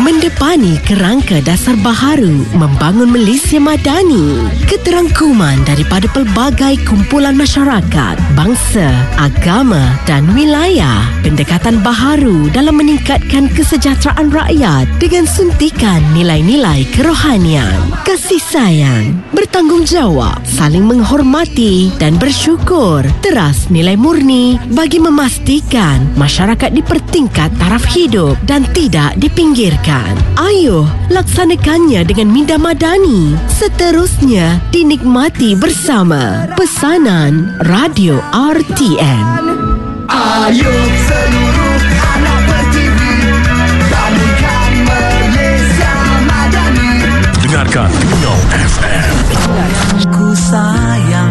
Mendepani kerangka dasar baharu membangun Malaysia Madani. Keterangkuman daripada pelbagai kumpulan masyarakat, bangsa, agama dan wilayah. Pendekatan baharu dalam meningkatkan kesejahteraan rakyat dengan suntikan nilai-nilai kerohanian, kasih sayang, bertanggungjawab, saling menghormati dan bersyukur. Teras nilai murni bagi memastikan masyarakat dipertingkat taraf hidup dan tidak dipinggirkan. Ayuh, laksanakannya dengan minda madani. Seterusnya dinikmati bersama. Pesanan Radio RTM. Ayuh seluruh anak per-TV, bangunkan Malaysia Madani. Dengarkan Trio FM. Ku sayang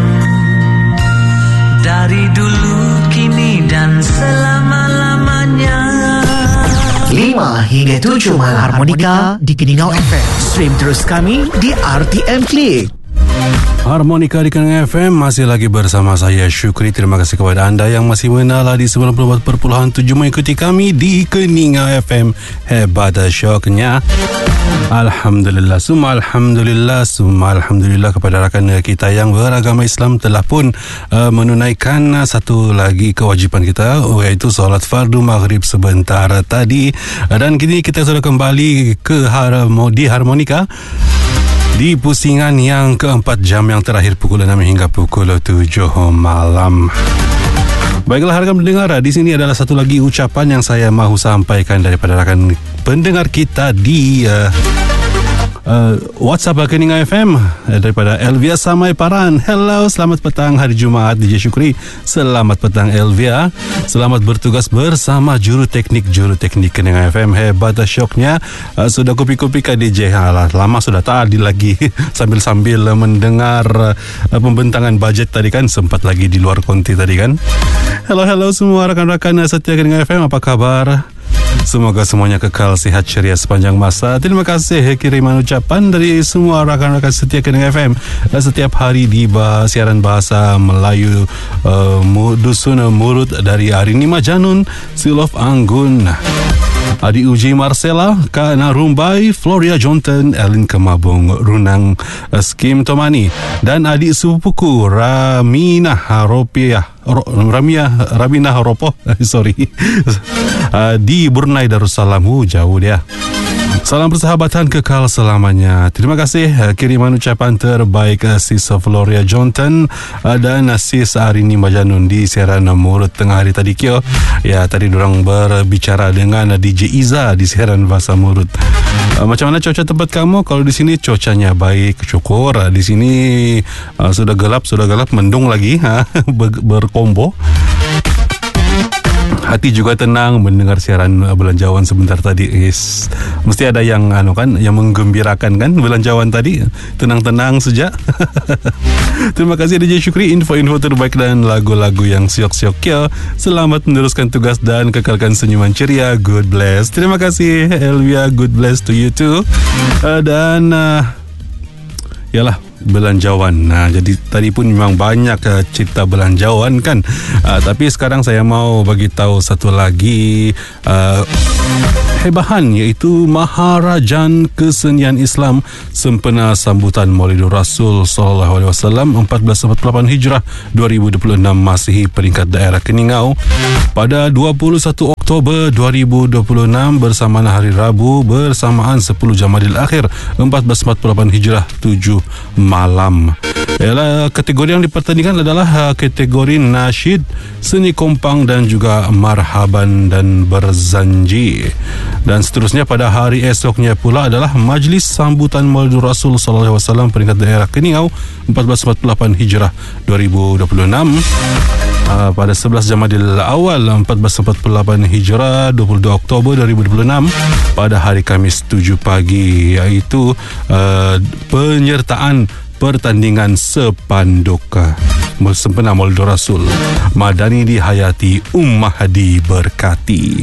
dari dulu, kini dan selama-lamanya. 5 hingga 7 malam harmonika di Keningau FM. Stream terus kami di RTM Klik. Harmonika di Keningau FM masih lagi bersama saya Syukri. Terima kasih kepada anda yang masih menala di 94.7 mengikuti kami di Keningau FM. Hebat syoknya. Alhamdulillah, summa alhamdulillah kepada rakan kita yang beragama Islam telah pun menunaikan satu lagi kewajipan kita, iaitu solat fardu maghrib sebentar tadi. Dan kini kita sudah kembali ke di Harmonika di pusingan yang keempat, jam yang terakhir pukul 6 hingga pukul 7 malam. Baiklah rakan pendengar, di sini adalah satu lagi ucapan yang saya mahu sampaikan daripada rakan pendengar kita di WhatsApp Keningau FM daripada Elvia Samai Paran. Hello, selamat petang hari Jumaat DJ Syukri. Selamat petang Elvia. Selamat bertugas bersama juru teknik Keningau FM. Hebat syoknya. Sudah kopi-kopi ke DJ. Lama sudah tadi lagi sambil mendengar pembentangan bajet tadi kan, sempat lagi di luar konti tadi kan. Hello semua rakan-rakan setia Keningau FM, apa kabar? Semoga semuanya kekal sihat ceria sepanjang masa. Terima kasih kiriman ucapan dari semua rakan-rakan setia Keningau FM setiap hari di siaran bahasa Melayu Dusun Murut dari Arini Majanun, Silof Anggun, Adi Uji Marcella, Kana Rumbai, Floria Jonton, Elin Kemabung, Runang Skim Tomani, dan adik sepupuku Ramina Haropoh di Brunei Darussalam. Jauh dia. Salam persahabatan kekal selamanya. Terima kasih kiriman ucapan terbaik Sis Floria Jonton dan Sis Arini Majanun di siaran Murut tengah hari tadi kio. Ya, tadi dorang berbicara dengan DJ Iza di siaran bahasa Murut. Macam mana cuaca tempat kamu? Kalau di sini cuacanya baik, syukur. Di sini sudah gelap, mendung lagi, berkombo. Hati juga tenang mendengar siaran belanjawan sebentar tadi. Yes. Mesti ada yang yang menggembirakan kan belanjawan tadi. Tenang-tenang saja. Terima kasih DJ Syukri, info-info terbaik dan lagu-lagu yang siok-siok ya. Selamat meneruskan tugas dan kekalkan senyuman ceria. God bless. Terima kasih Elvia, good bless to you too. Dan yalah, belanjawan. Jadi tadi pun memang banyak cerita belanjawan kan. Tapi sekarang saya mau bagi tahu satu lagi hebahan, iaitu Maharajan Kesenian Islam sempena sambutan Maulidur Rasul sallallahu alaihi wasallam 1448 Hijrah 2026 Masihi peringkat daerah Keningau pada 21 Oktober 2026 bersamaan hari Rabu bersamaan 10 Jamadil Akhir 1448 Hijrah 7 malam. Kategori yang dipertandingkan adalah kategori nasyid, seni kompang dan juga marhaban dan berzanji. Dan seterusnya pada hari esoknya pula adalah majlis sambutan Maulidur Rasul sallallahu alaihi wasallam peringkat daerah Keningau 1448 Hijrah 2026 pada 11 Jamadil Awal 1448 Hijrah 22 Oktober 2026 pada hari Khamis 7 pagi, iaitu penyertaan pertandingan sepanduk sempena Maulidur Rasul. Madani dihayati, Ummah diberkati.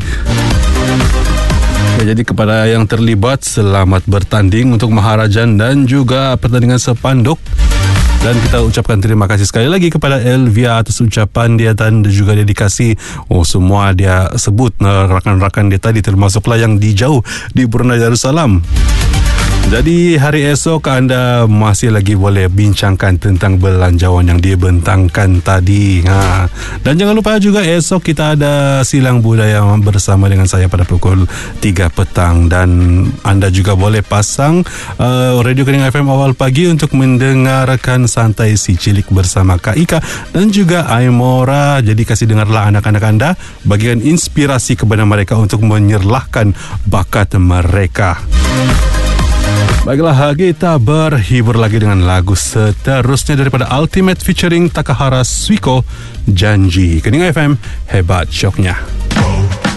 Jadi kepada yang terlibat, selamat bertanding untuk Maharajan dan juga pertandingan sepanduk. Dan kita ucapkan terima kasih sekali lagi kepada Elvia atas ucapan dia dan juga dedikasi. Semua dia sebut rakan-rakan dia tadi, termasuklah yang di jauh di Brunei Darussalam. Jadi hari esok anda masih lagi boleh bincangkan tentang belanjawan yang dia bentangkan tadi. Dan jangan lupa juga esok kita ada Silang Budaya bersama dengan saya pada pukul 3 petang. Dan anda juga boleh pasang Radio Kening FM awal pagi untuk mendengarkan Santai Si Cilik bersama Kak Ika dan juga Aimora. Jadi kasih dengarlah anak-anak anda, bagikan inspirasi kepada mereka untuk menyerlahkan bakat mereka. Baiklah, kita berhibur lagi dengan lagu seterusnya daripada Ultimate featuring Takahara Suiko, Janji. Kening FM, hebat syoknya.